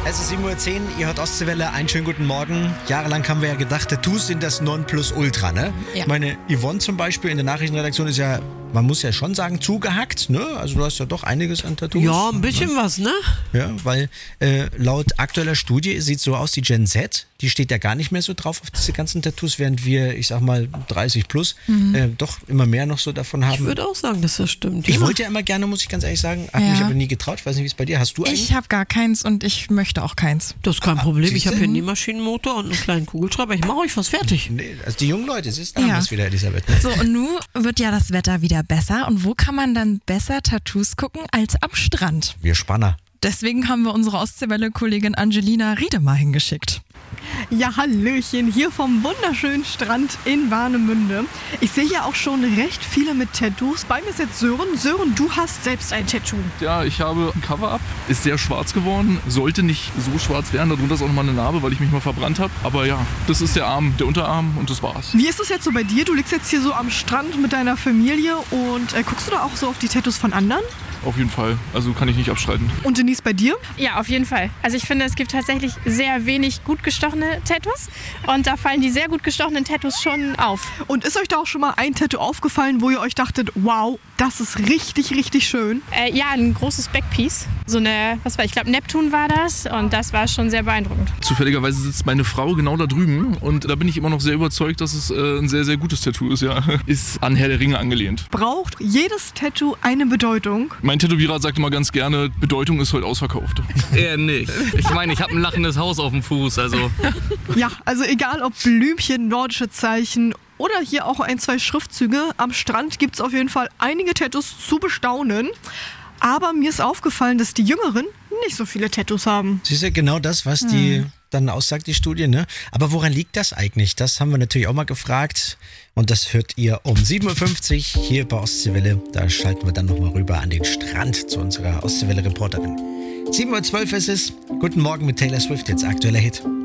Es ist 7:10 Uhr, ihr hört Ostseewelle, einen schönen guten Morgen. Jahrelang haben wir ja gedacht, Tattoos sind das Nonplusultra, ne? Ja. Meine Yvonne zum Beispiel in der Nachrichtenredaktion ist ja, man muss ja schon sagen, zugehackt, ne? Also du hast ja doch einiges an Tattoos. Ja, ein bisschen was, ne? Ja, weil laut aktueller Studie sieht es so aus, die Gen Z, die steht ja gar nicht mehr so drauf auf diese ganzen Tattoos, während wir, ich sag mal, 30 plus, doch immer mehr noch so davon haben. Ich würde auch sagen, dass das stimmt. Ich wollte ja immer gerne, muss ich ganz ehrlich sagen, habe mich aber nie getraut. Ich weiß nicht, wie es bei dir ist. Hast du einen? Ich habe gar keins und ich möchte auch keins. Das ist kein Problem. Ich habe siehste? hier einen Nähmaschinenmotor und einen kleinen Kugelschreiber. Ich mache euch was fertig. Nee, also die jungen Leute, siehst du, da haben wir es wieder, Elisabeth. Ne? So, und nun wird ja das Wetter wieder besser. Und wo kann man dann besser Tattoos gucken als am Strand? Wir Spanner. Deswegen haben wir unsere Ostseewelle-Kollegin Angelina Riede mal hingeschickt. Ja, hallöchen, hier vom wunderschönen Strand in Warnemünde. Ich sehe ja auch schon recht viele mit Tattoos. Bei mir ist jetzt Sören. Sören, du hast selbst ein Tattoo. Ja, ich habe ein Cover-Up, ist sehr schwarz geworden, sollte nicht so schwarz werden, darunter ist auch nochmal eine Narbe, weil ich mich mal verbrannt habe. Aber ja, das ist der Arm, der Unterarm und das war's. Wie ist es jetzt so bei dir? Du liegst jetzt hier so am Strand mit deiner Familie und guckst du da auch so auf die Tattoos von anderen? Auf jeden Fall, also kann ich nicht abstreiten. Und Denise, bei dir? Ja, auf jeden Fall. Also ich finde, es gibt tatsächlich sehr wenig gut gestochene Tattoos und da fallen die sehr gut gestochenen Tattoos schon auf. Und ist euch da auch schon mal ein Tattoo aufgefallen, wo ihr euch dachtet, wow, das ist richtig, richtig schön? Ja, ein großes Backpiece. So eine, ich glaube Neptun war das und das war schon sehr beeindruckend. Zufälligerweise sitzt meine Frau genau da drüben und da bin ich immer noch sehr überzeugt, dass es ein sehr, sehr gutes Tattoo ist, ja. Ist an Herr der Ringe angelehnt. Braucht jedes Tattoo eine Bedeutung? Mein Tätowierer sagt immer ganz gerne, Bedeutung ist heute ausverkauft. Eher nicht. Ich meine, ich habe ein lachendes Haus auf dem Fuß, also... Ja, also egal ob Blümchen, nordische Zeichen oder hier auch 1, 2 Schriftzüge. Am Strand gibt es auf jeden Fall einige Tattoos zu bestaunen. Aber mir ist aufgefallen, dass die Jüngeren nicht so viele Tattoos haben. Siehst du, genau das, was die dann aussagt, die Studie, ne? Aber woran liegt das eigentlich? Das haben wir natürlich auch mal gefragt. Und das hört ihr um 7:50 Uhr hier bei Ostseewelle. Da schalten wir dann nochmal rüber an den Strand zu unserer Ostseewelle-Reporterin. 7:12 Uhr ist es. Guten Morgen mit Taylor Swift, jetzt aktueller Hit.